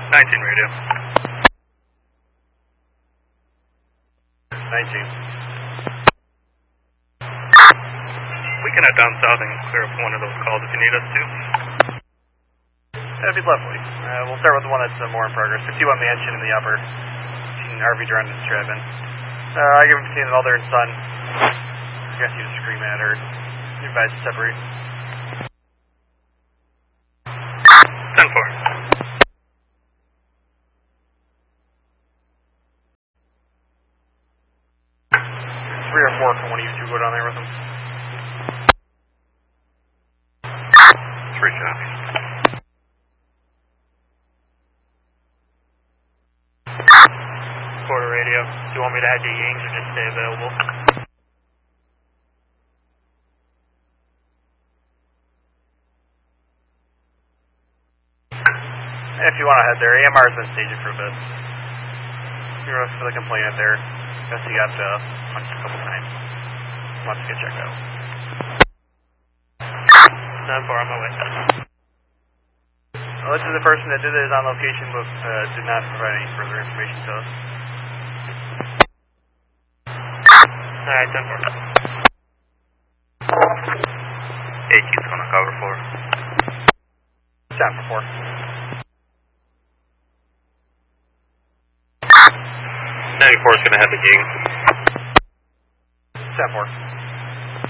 19 radio. 19. We can head down south and clear up one of those calls if you need us to. That'd be lovely. We'll start with the one that's more in progress. 51 Mansion in the upper. Seen RV drone is driving. I give him seen all there in sun. I guess you just scream at her. You advise to separate. 10-4. 3 or 4 from one of you two go down there with him. 3 shots. Quarter radio. Do you want me to head to Yings or just stay available? If you want to head there, AMR's been staging for a bit. You're for the complainant there. Guess he got punched a couple times. Wants to get checked out. 10-4 on my way. Well, this is the person that did it is on location, but did not provide any further information to us. Alright, 10-4. AQ's on the cover 4. 10 for 4. 94 is going to head to Yings. 10-4.